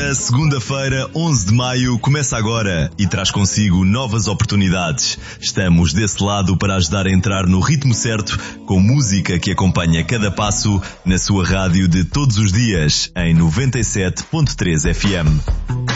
A segunda-feira, 11 de maio, começa agora e traz consigo novas oportunidades. Estamos desse lado para ajudar a entrar no ritmo certo, com música que acompanha cada passo na sua rádio de todos os dias, em 97.3 FM.